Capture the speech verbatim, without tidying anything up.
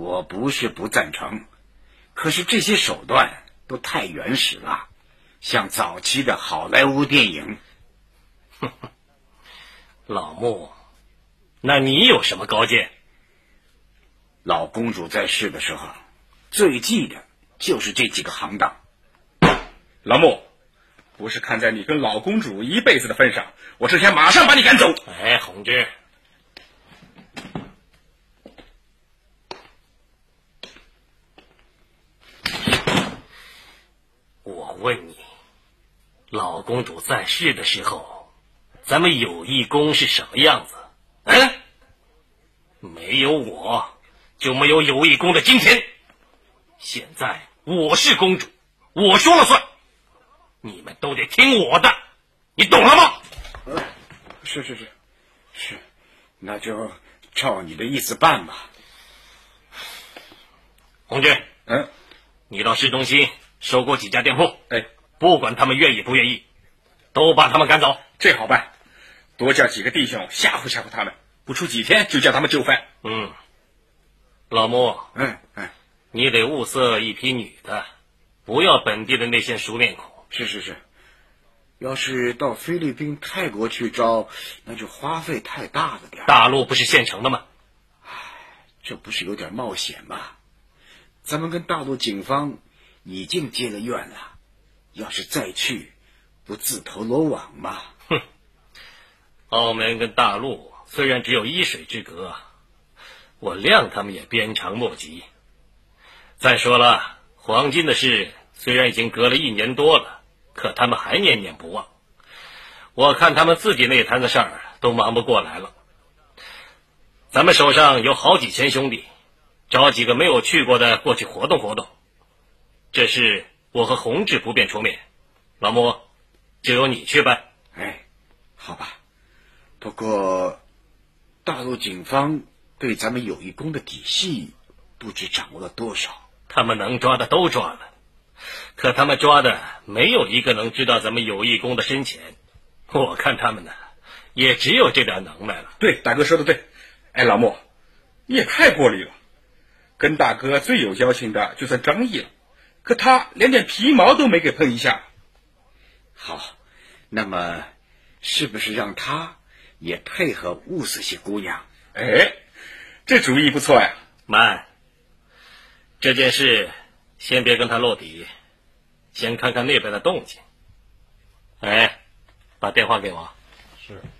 我不是不赞成，可是这些手段都太原始了，像早期的好莱坞电影。 老穆，那你有什么高见？ 老公主在世的时候，最忌的就是这几个行当。 老穆，不是看在你跟老公主一辈子的份上，我这天马上把你赶走。 哎，红志，我问你，老公主在世的时候，咱们友谊宫是什么样子？嗯，没有我，就没有友谊宫的今天。现在我是公主，我说了算，你们都得听我的，你懂了吗？ 呃，是是是，是，那就照你的意思办吧。 红军， 嗯， 你到市中心收购几家店铺， 哎， 不管他们愿意不愿意，都把他们赶走。 这好办，多叫几个弟兄吓唬吓唬他们，不出几天就叫他们就范。 嗯，老穆， 哎哎， 你得物色一批女的，不要本地的那些熟面孔。 是是是，要是到菲律宾、泰国去招，那就花费太大了点。 大陆不是现成的吗？ 这不是有点冒险吗？咱们跟大陆警方已经结了怨了，要是再去，不自投罗网吗？ 哼，澳门跟大陆虽然只有一水之隔，我谅他们也鞭长莫及。再说了，黄金的事虽然已经隔了一年多了，可他们还念念不忘。我看他们自己那摊子事儿都忙不过来了。咱们手上有好几千兄弟，找几个没有去过的过去活动活动。这事我和洪志不便出面，老穆，就由你去办。 哎，好吧。不过，大陆警方对咱们友谊宫的底细不知掌握了多少。 他们能抓的都抓了，可他们抓的没有一个能知道咱们友谊宫的深浅。我看他们呢，也只有这点能耐了。 对，大哥说的对。哎，老穆，你也太过滤了。跟大哥最有交情的就算张毅了，可他连点皮毛都没给碰一下。 好，那么是不是让他也配合物色些姑娘？ 哎，这主意不错呀。 慢，这件事先别跟他落底，先看看那边的动静。哎，把电话给我。 是。